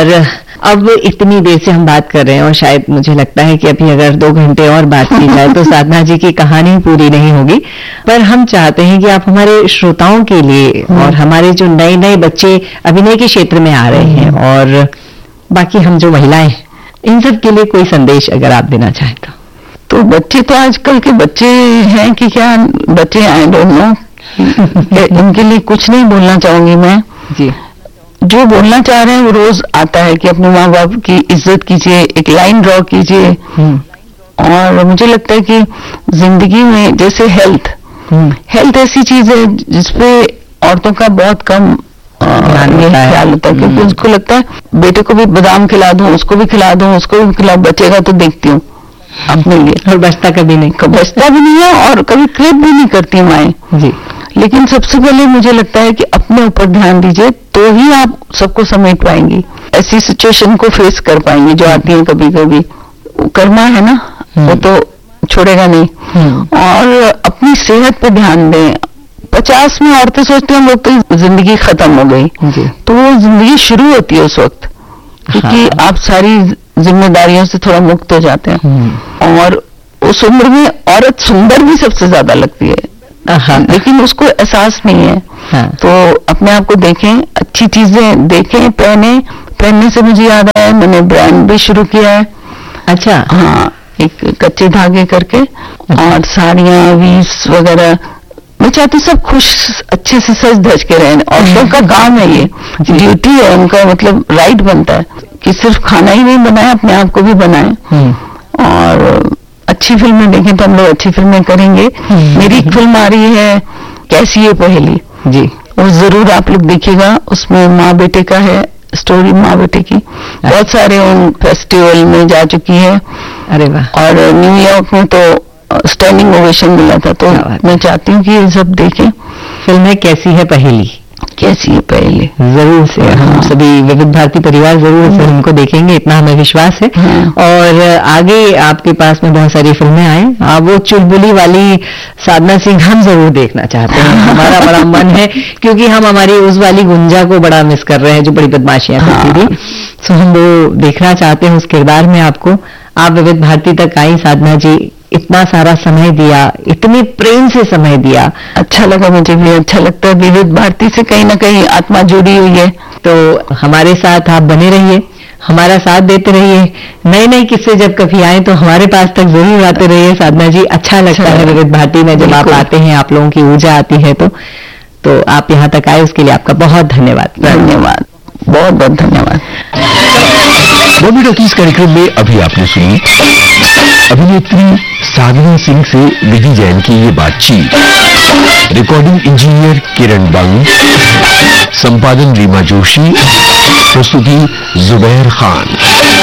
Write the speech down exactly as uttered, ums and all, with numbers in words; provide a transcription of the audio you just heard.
और अब इतनी देर से हम बात कर रहे हैं और शायद मुझे लगता है कि अभी अगर दो घंटे और बात की जाए तो साधना जी की कहानी पूरी नहीं होगी, पर हम चाहते हैं कि आप हमारे श्रोताओं के लिए और हमारे जो नए नए बच्चे अभिनय के क्षेत्र में आ रहे हैं और बाकी हम जो महिलाएं, इन सब के लिए कोई संदेश अगर आप देना चाहें तो। तो बच्चे तो आजकल के बच्चे हैं कि क्या बच्चे, आई डोंट नो, इनके लिए कुछ नहीं बोलना चाहूंगी मैं जी। जो बोलना चाह रहे हैं वो रोज आता है कि अपने माँ बाप की इज्जत कीजिए, एक लाइन ड्रॉ कीजिए। और मुझे लगता है कि जिंदगी में जैसे हेल्थ हेल्थ ऐसी चीज है जिसपे औरतों का बहुत कम ख्याल होता है, क्योंकि उसको लगता है बेटे को भी बादाम खिला दूं, उसको भी खिला दूं, उसको भी खिला, बचेगा तो देखती हूँ अपने लिए, और बचता कभी नहीं, बचता भी नहीं है और कभी क्रेप भी नहीं करती माएँ जी। लेकिन सबसे पहले मुझे लगता है कि अपने ऊपर ध्यान दीजिए तो ही आप सबको समेट पाएंगी, ऐसी सिचुएशन को फेस कर पाएंगी जो आती है कभी कभी। कर्मा है ना, वो तो छोड़ेगा नहीं। और अपनी सेहत पे ध्यान दें। पचास में औरतें सोचती हैं हम लोग तो जिंदगी खत्म हो गई, तो वो जिंदगी शुरू होती है उस वक्त, क्योंकि हाँ। आप सारी जिम्मेदारियों से थोड़ा मुक्त हो जाते हैं। और उस उम्र में औरत सुंदर भी सबसे ज्यादा लगती है, लेकिन उसको एहसास नहीं है। हाँ। तो अपने आप को देखें, अच्छी चीजें देखें, पहने। पहनने से मुझे याद आया, मैंने ब्रांड भी शुरू किया है। अच्छा। हाँ, एक कच्चे धागे करके। अच्छा। और साड़ियाँ, वीस वगैरह, मैं चाहती हूँ सब खुश अच्छे से सज धज के रहें। औरतों का काम है ये, ड्यूटी है उनका, मतलब राइट बनता है कि सिर्फ खाना ही नहीं बनाए, अपने आप को भी बनाए। और अच्छी फिल्में देखें तो हम लोग अच्छी फिल्में करेंगे। मेरी एक फिल्म आ रही है कैसी है पहेली जी, वो जरूर आप लोग देखिएगा। उसमें माँ बेटे का है स्टोरी, माँ बेटे की। बहुत सारे उन फेस्टिवल में जा चुकी है। अरे वाह। और न्यूयॉर्क में तो स्टैंडिंग ओवेशन मिला था। तो मैं चाहती हूँ कि ये सब देखें। फिल्म है कैसी है पहेली, कैसी है पहेली, जरूर से हाँ। हम सभी विविध भारती परिवार जरूर इस फिल्म को देखेंगे, इतना हमें विश्वास है। हाँ। और आगे आपके पास में बहुत सारी फिल्में आए, आप वो चुलबुली वाली साधना सिंह हम जरूर देखना चाहते हैं। हमारा बड़ा मन है, क्योंकि हम हमारी उस वाली गुंजा को बड़ा मिस कर रहे हैं जो बड़ी बदमाशियां करती थी। तो हम वो देखना चाहते हैं उस किरदार में आपको। आप विविध भारती तक आई साधना जी, इतना सारा समय दिया, इतने प्रेम से समय दिया, अच्छा लगा। मुझे भी अच्छा लगता है, विविध भारती से कहीं ना कहीं आत्मा जुड़ी हुई है। तो हमारे साथ आप बने रहिए, हमारा साथ देते रहिए। नए नए किस्से जब कभी आए तो हमारे पास तक जरूर आते रहिए साधना जी। अच्छा लगता है विविध भारती में जब आप आते हैं, आप लोगों की ऊर्जा आती है। तो तो आप यहाँ तक आए उसके लिए आपका बहुत धन्यवाद। धन्यवाद, बहुत बहुत धन्यवाद। बॉबी टॉकीज कार्यक्रम में अभी आपने सुनी अभिनेत्री साधना सिंह से विधि जैन की ये बातचीत। रिकॉर्डिंग इंजीनियर किरण बंग, संपादन रीमा जोशी, प्रस्तुति जुबैर खान।